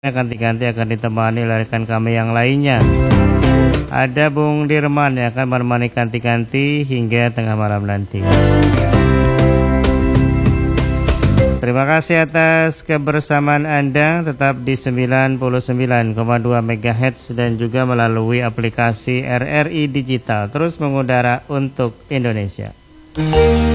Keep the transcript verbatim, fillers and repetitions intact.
ganti-ganti akan ditemani oleh rekan kami yang lainnya. Ada Bung Dirman yang akan menemani ganti-ganti hingga tengah malam nanti. Terima kasih atas kebersamaan Anda, tetap di sembilan puluh sembilan koma dua megahertz dan juga melalui aplikasi R R I Digital, terus mengudara untuk Indonesia.